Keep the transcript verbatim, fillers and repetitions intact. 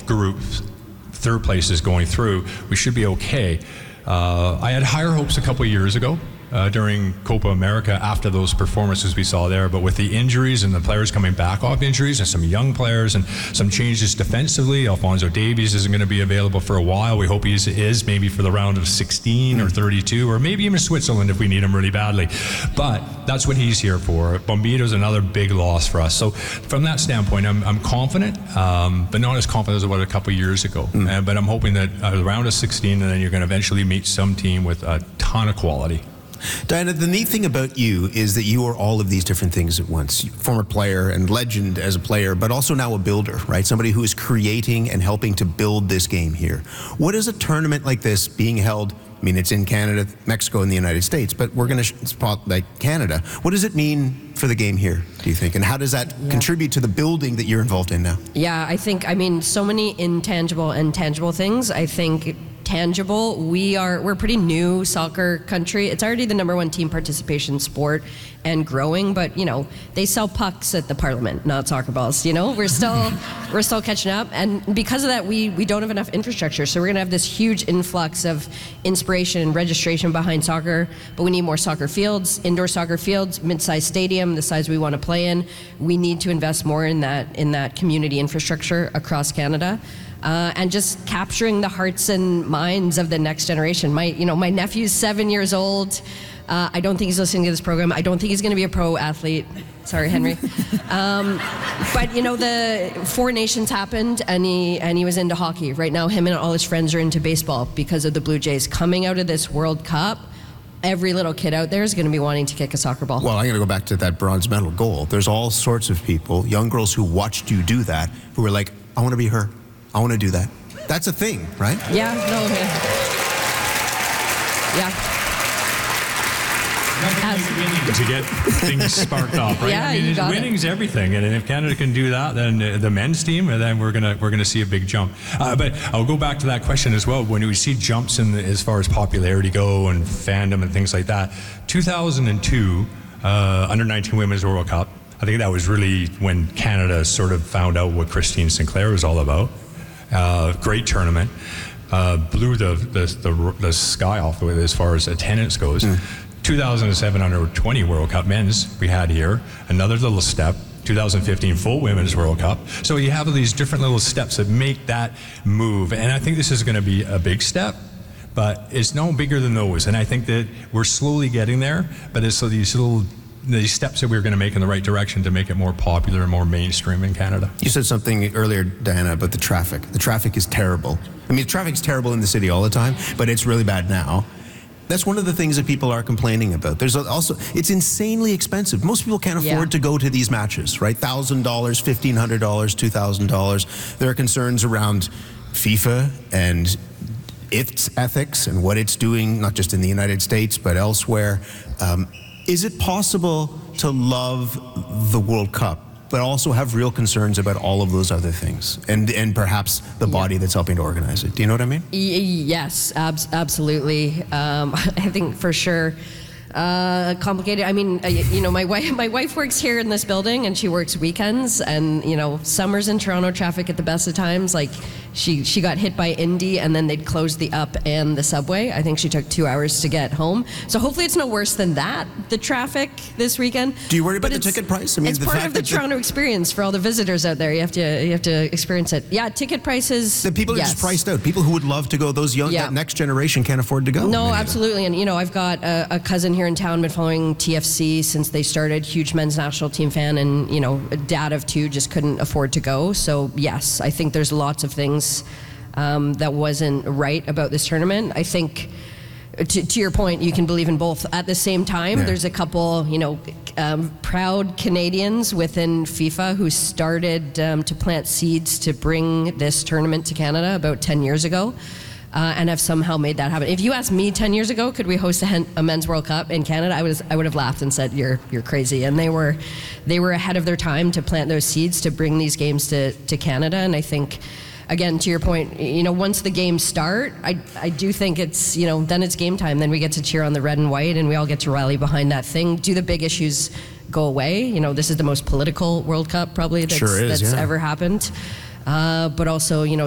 groups, third place is going through, we should be okay. Uh, I had higher hopes a couple of years ago. Uh, during Copa America after those performances we saw there, but with the injuries and the players coming back off injuries and some young players and some changes defensively, Alphonso Davies isn't going to be available for a while. We hope he is maybe for the round of sixteen or thirty-two, or maybe even Switzerland if we need him really badly. But that's what he's here for. Bombito's another big loss for us. So from that standpoint, I'm, I'm confident, um, but not as confident as I was a couple of years ago. Mm. Uh, but I'm hoping that uh, the round of sixteen, and then you're going to eventually meet some team with a ton of quality. Diana, the neat thing about you is that you are all of these different things at once. Former player and legend as a player, but also now a builder, right? Somebody who is creating and helping to build this game here. What is a tournament like this being held? I mean, it's in Canada, Mexico, and the United States, but we're going to spot like Canada. What does it mean for the game here, do you think? And how does that yeah. contribute to the building that you're involved in now? Yeah, I think, I mean, so many intangible and tangible things. I think tangible, we are, we're a pretty new soccer country. It's already the number one team participation sport and growing, but you know, they sell pucks at the Parliament, not soccer balls, you know? We're still we're still catching up, and because of that, we, we don't have enough infrastructure, so we're gonna have this huge influx of inspiration and registration behind soccer, but we need more soccer fields, indoor soccer fields, mid-sized stadium, the size we wanna play in. We need to invest more in that, in that community infrastructure across Canada. Uh, and just capturing the hearts and minds of the next generation. My, you know, my nephew's seven years old. Uh, I don't think he's listening to this program. I don't think he's going to be a pro athlete. Sorry, Henry. um, but you know, the Four Nations happened, and he and he was into hockey. Right now, him and all his friends are into baseball because of the Blue Jays. Coming out of this World Cup, every little kid out there is going to be wanting to kick a soccer ball. Well, I'm going to go back to that bronze medal goal. There's all sorts of people, young girls who watched you do that, who were like, I want to be her. I want to do that. That's a thing, right? Yeah, no, okay. Yeah. As, to get things sparked off, right? Yeah, I mean, you got winning's it. everything, and if Canada can do that, then uh, the men's team, and then we're gonna we're gonna see a big jump. Uh, but I'll go back to that question as well. When we see jumps in the, as far as popularity go and fandom and things like that, two thousand two uh, under nineteen Women's World Cup. I think that was really when Canada sort of found out what Christine Sinclair was all about. Uh, great tournament, uh, blew the, the the the sky off with as far as attendance goes. Mm. two thousand seven under twenty World Cup men's we had here, another little step. two thousand fifteen full Women's World Cup. So you have these different little steps that make that move, and I think this is going to be a big step, but it's no bigger than those. And I think that we're slowly getting there, but it's so these little these steps that we're going to make in the right direction to make it more popular and more mainstream in Canada. You said something earlier, Diana, about the traffic. The traffic is terrible. I mean, traffic's terrible in the city all the time, but it's really bad now. That's one of the things that people are complaining about. There's also, it's insanely expensive. Most people can't afford yeah. to go to these matches, right? one thousand dollars, fifteen hundred dollars, two thousand dollars. There are concerns around FIFA and its ethics and what it's doing, not just in the United States, but elsewhere. Um, Is it possible to love the World Cup, but also have real concerns about all of those other things, and and perhaps the body yeah. that's helping to organize it? Do you know what I mean? Y- yes, ab- absolutely. Um, I think for sure. Uh, complicated. I mean, uh, you know, my wife, my wife works here in this building, and she works weekends, and you know, summers in Toronto traffic at the best of times. Like, she she got hit by Indy, and then they'd close the up and the subway. I think she took two hours to get home. So hopefully, it's no worse than that. The traffic this weekend. Do you worry about the ticket price? I mean, it's the part fact of the that Toronto the, experience for all the visitors out there. You have to you have to experience it. Yeah, ticket prices. The people are yes. just priced out. People who would love to go. Those young, yeah. that next generation can't afford to go. No, absolutely. And you know, I've got a, a cousin here in town, been following T F C since they started, huge men's national team fan, and you know, a dad of two, just couldn't afford to go. So yes, I think there's lots of things um, that wasn't right about this tournament. I think to, to your point, you can believe in both at the same time. Yeah. There's a couple, you know, um, proud Canadians within FIFA who started um, to plant seeds to bring this tournament to Canada about ten years ago. Uh, and have somehow made that happen. If you asked me ten years ago, could we host a, hen- a men's World Cup in Canada, I was I would have laughed and said, "You're you're crazy." And they were they were ahead of their time to plant those seeds to bring these games to, to Canada. And I think, again, to your point, you know, once the games start, I I do think it's, you know, then it's game time. Then we get to cheer on the red and white, and we all get to rally behind that thing. Do the big issues go away? You know, this is the most political World Cup probably that's, sure is, that's yeah. ever happened. Uh, but also, you know,